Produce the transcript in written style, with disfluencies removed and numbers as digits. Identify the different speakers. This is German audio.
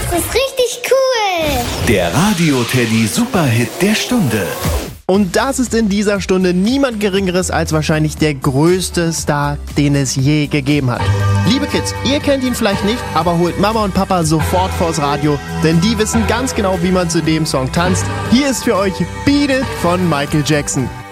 Speaker 1: Das ist richtig cool.
Speaker 2: Der Radio-Teddy Superhit der Stunde.
Speaker 3: Und das ist in dieser Stunde niemand Geringeres als wahrscheinlich der größte Star, den es je gegeben hat. Liebe Kids, ihr kennt ihn vielleicht nicht, aber holt Mama und Papa sofort vors Radio, denn die wissen ganz genau, wie man zu dem Song tanzt. Hier ist für euch Beat It von Michael Jackson.